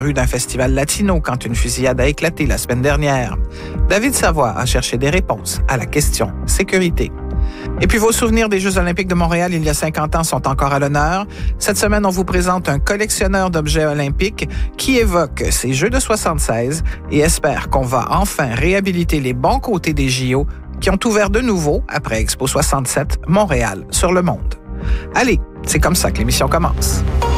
rue d'un festival latino quand une fusillade a éclaté la semaine dernière. David Savoie a cherché des réponses à la question sécurité. Et puis vos souvenirs des Jeux olympiques de Montréal il y a 50 ans sont encore à l'honneur. Cette semaine, on vous présente un collectionneur d'objets olympiques qui évoque ces Jeux de 76 et espère qu'on va enfin réhabiliter les bons côtés des JO qui ont ouvert de nouveau, après Expo 67, Montréal sur le monde. Allez, c'est comme ça que l'émission commence.